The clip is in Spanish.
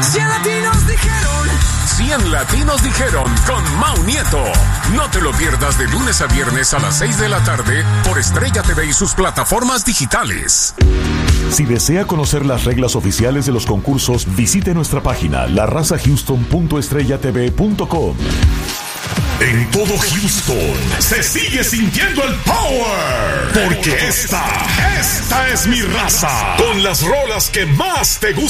100 latinos dijeron. 100 latinos dijeron con Mau Nieto. No te lo pierdas de lunes a viernes a las 6 de la tarde por Estrella TV y sus plataformas digitales. Si desea conocer las reglas oficiales de los concursos, visite nuestra página larazahouston.estrellatv.com. En todo Houston se sigue sintiendo el power, porque esta es mi raza, con las rolas que más te gustan.